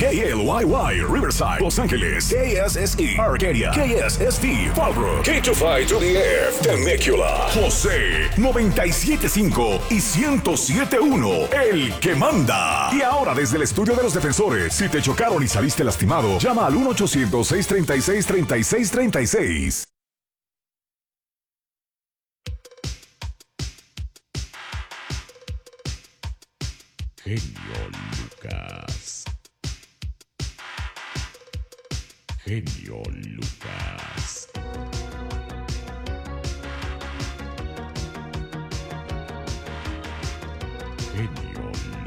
KLYY, Riverside, Los Ángeles. KSSE, Arcadia. KSST, Fallbrook. K25 to the F, Temecula. José, 97.5 y 107.1, el que manda. Y ahora desde el estudio de los defensores, si te chocaron y saliste lastimado, llama al 1-800-636-3636. Genio Lucas. Genio Lucas. Genio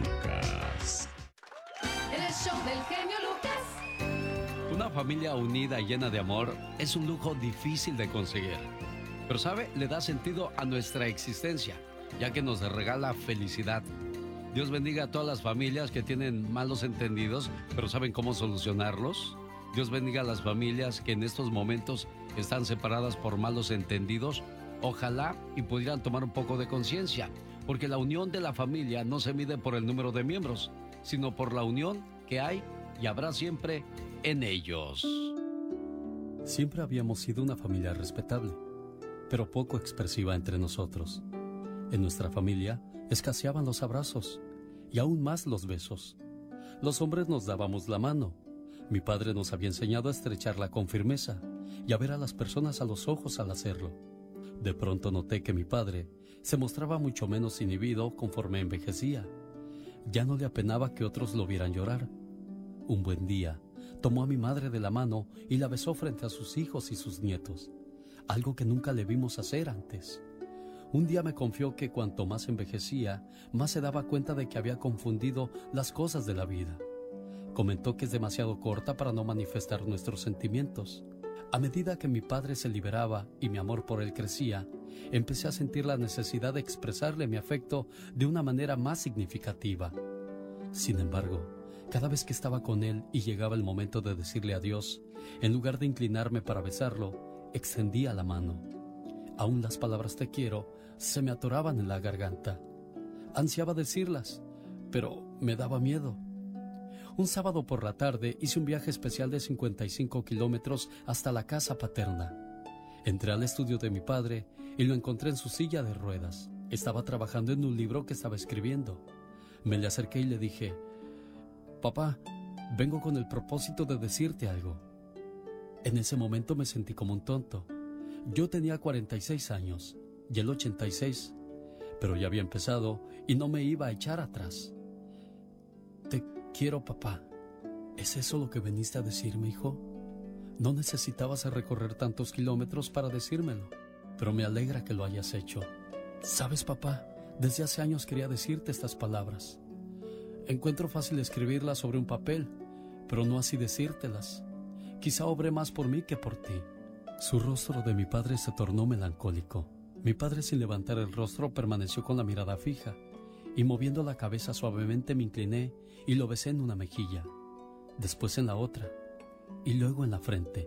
Lucas. En el show del genio Lucas. Una familia unida y llena de amor es un lujo difícil de conseguir. Pero, ¿sabe? Le da sentido a nuestra existencia, ya que nos regala felicidad. Dios bendiga a todas las familias que tienen malos entendidos, pero saben cómo solucionarlos. Dios bendiga a las familias que en estos momentos están separadas por malos entendidos. Ojalá y pudieran tomar un poco de conciencia, porque la unión de la familia no se mide por el número de miembros, sino por la unión que hay y habrá siempre en ellos. Siempre habíamos sido una familia respetable, pero poco expresiva entre nosotros. En nuestra familia escaseaban los abrazos y aún más los besos. Los hombres nos dábamos la mano. Mi padre nos había enseñado a estrecharla con firmeza y a ver a las personas a los ojos al hacerlo. De pronto noté que mi padre se mostraba mucho menos inhibido conforme envejecía. Ya no le apenaba que otros lo vieran llorar. Un buen día, tomó a mi madre de la mano y la besó frente a sus hijos y sus nietos, algo que nunca le vimos hacer antes. Un día me confió que cuanto más envejecía, más se daba cuenta de que había confundido las cosas de la vida. Comentó que es demasiado corta para no manifestar nuestros sentimientos. A medida que mi padre se liberaba y mi amor por él crecía, empecé a sentir la necesidad de expresarle mi afecto de una manera más significativa. Sin embargo, cada vez que estaba con él y llegaba el momento de decirle adiós, en lugar de inclinarme para besarlo, extendía la mano. Aún las palabras te quiero se me atoraban en la garganta. Ansiaba decirlas, pero me daba miedo. Un sábado por la tarde hice un viaje especial de 55 kilómetros hasta la casa paterna. Entré al estudio de mi padre y lo encontré en su silla de ruedas. Estaba trabajando en un libro que estaba escribiendo. Me le acerqué y le dije: «Papá, vengo con el propósito de decirte algo». En ese momento me sentí como un tonto. Yo tenía 46 años y él 86, pero ya había empezado y no me iba a echar atrás. «Te quiero, papá». ¿Es eso lo que veniste a decirme, hijo? No necesitabas recorrer tantos kilómetros para decírmelo, pero me alegra que lo hayas hecho. ¿Sabes, papá? Desde hace años quería decirte estas palabras. Encuentro fácil escribirlas sobre un papel, pero no así decírtelas. Quizá obré más por mí que por ti. Su rostro de mi padre se tornó melancólico. Mi padre, sin levantar el rostro, permaneció con la mirada fija, y moviendo la cabeza suavemente me incliné y lo besé en una mejilla, después en la otra, y luego en la frente.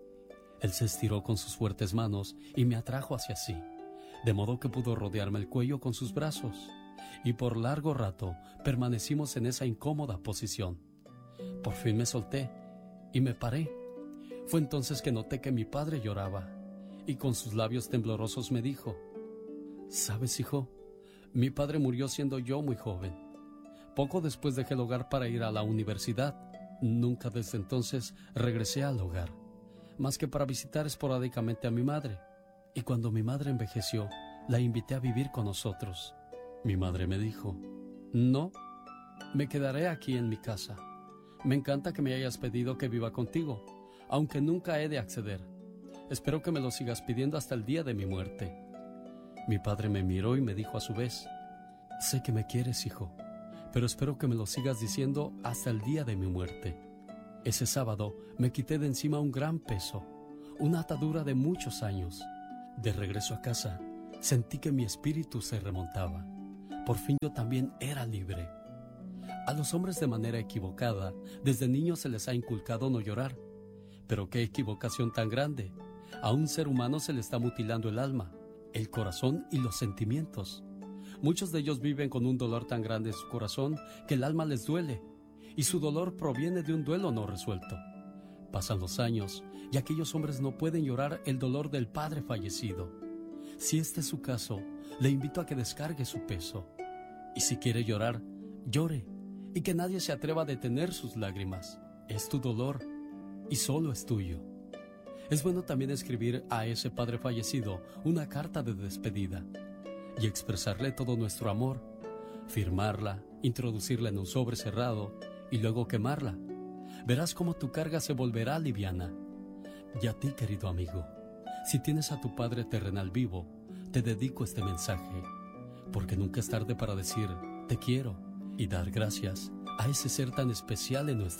Él se estiró con sus fuertes manos y me atrajo hacia sí, de modo que pudo rodearme el cuello con sus brazos, y por largo rato permanecimos en esa incómoda posición. Por fin me solté y me paré. Fue entonces que noté que mi padre lloraba, y con sus labios temblorosos me dijo: «¿Sabes, hijo? Mi padre murió siendo yo muy joven. Poco después dejé el hogar para ir a la universidad. Nunca desde entonces regresé al hogar, más que para visitar esporádicamente a mi madre. Y cuando mi madre envejeció, la invité a vivir con nosotros. Mi madre me dijo: «No, me quedaré aquí en mi casa. Me encanta que me hayas pedido que viva contigo, aunque nunca he de acceder. Espero que me lo sigas pidiendo hasta el día de mi muerte». Mi padre me miró y me dijo a su vez: «Sé que me quieres, hijo, pero espero que me lo sigas diciendo hasta el día de mi muerte». Ese sábado me quité de encima un gran peso, una atadura de muchos años. De regreso a casa, sentí que mi espíritu se remontaba. Por fin yo también era libre. A los hombres, de manera equivocada, desde niños se les ha inculcado no llorar. Pero qué equivocación tan grande. A un ser humano se le está mutilando el alma, el corazón y los sentimientos. Muchos de ellos viven con un dolor tan grande en su corazón que el alma les duele, y su dolor proviene de un duelo no resuelto. Pasan los años y aquellos hombres no pueden llorar el dolor del padre fallecido. Si este es su caso, le invito a que descargue su peso. Y si quiere llorar, llore, y que nadie se atreva a detener sus lágrimas. Es tu dolor y solo es tuyo. Es bueno también escribir a ese padre fallecido una carta de despedida y expresarle todo nuestro amor, firmarla, introducirla en un sobre cerrado y luego quemarla. Verás cómo tu carga se volverá liviana. Y a ti, querido amigo, si tienes a tu padre terrenal vivo, te dedico este mensaje, porque nunca es tarde para decir te quiero y dar gracias a ese ser tan especial en nuestra